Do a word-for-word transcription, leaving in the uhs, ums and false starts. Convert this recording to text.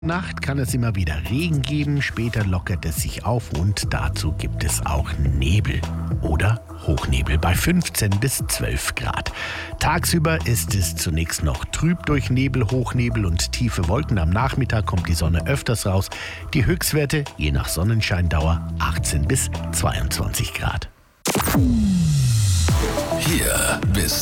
Nacht kann es immer wieder Regen geben, später lockert es sich auf und dazu gibt es auch Nebel oder Hochnebel bei fünfzehn bis zwölf Grad. Tagsüber ist es zunächst noch trüb durch Nebel, Hochnebel und tiefe Wolken. Am Nachmittag kommt die Sonne öfters raus. Die Höchstwerte je nach Sonnenscheindauer achtzehn bis zweiundzwanzig Grad. Hier bist